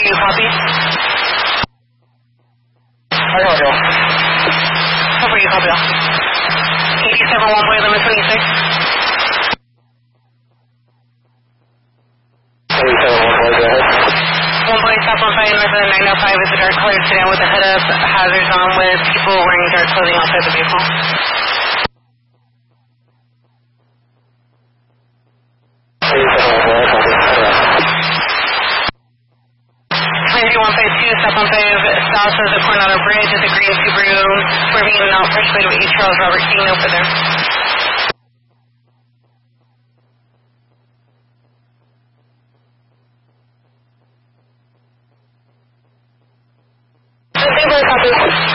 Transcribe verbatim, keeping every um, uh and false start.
you copy? I got you. Cover you copy all. eighty-seven one way, limit twenty-six. eighty-seven one way, go ahead. One boy, stop on five, number nine oh five is a dark colored sedan with a head-up, hazards on with people wearing dark clothing outside the vehicle. one five two, stop on five, south of the Coronado Bridge at the green Subaru, we're meeting out persuaded with East Charles Robert King over there. Copy.